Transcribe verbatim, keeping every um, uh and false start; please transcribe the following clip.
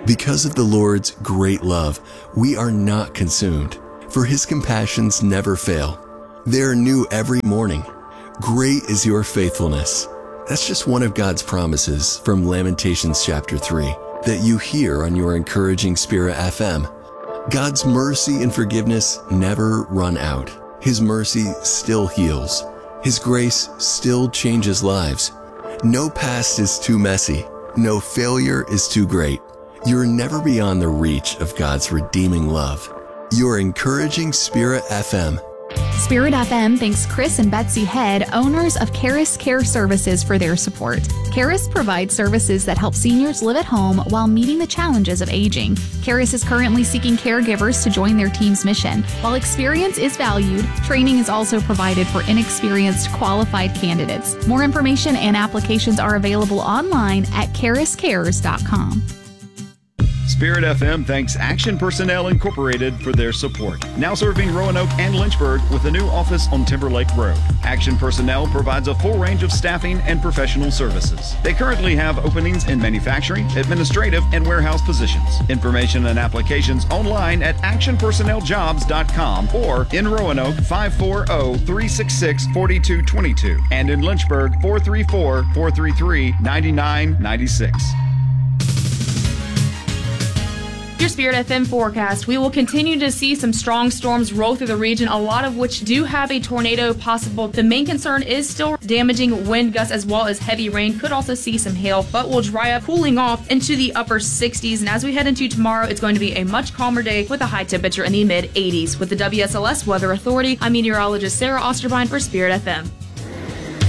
Because of the Lord's great love, we are not consumed, for his compassions never fail. They are new every morning. Great is your faithfulness. That's just one of God's promises from Lamentations chapter three that you hear on your encouraging Spirit F M. God's mercy and forgiveness never run out. His mercy still heals. His grace still changes lives. No past is too messy. No failure is too great. You're never beyond the reach of God's redeeming love. You're encouraging Spirit F M. Spirit F M thanks Chris and Betsy Head, owners of Charis Care Services, for their support. Charis provides services that help seniors live at home while meeting the challenges of aging. Charis is currently seeking caregivers to join their team's mission. While experience is valued, training is also provided for inexperienced, qualified candidates. More information and applications are available online at charis cares dot com. Spirit F M thanks Action Personnel Incorporated for their support. Now serving Roanoke and Lynchburg with a new office on Timberlake Road. Action Personnel provides a full range of staffing and professional services. They currently have openings in manufacturing, administrative, and warehouse positions. Information and applications online at action personnel jobs dot com or in Roanoke five four zero, three six six, four two two two and in Lynchburg four three four, four three three, nine nine nine six. Your Spirit F M forecast. We will continue to see some strong storms roll through the region, a lot of which do have a tornado possible. The main concern is still damaging wind gusts as well as heavy rain. Could also see some hail, but will dry up, cooling off into the upper sixties. And as we head into tomorrow, it's going to be a much calmer day with a high temperature in the mid eighties. With the W S L S Weather Authority, I'm meteorologist Sarah Osterbine for Spirit F M.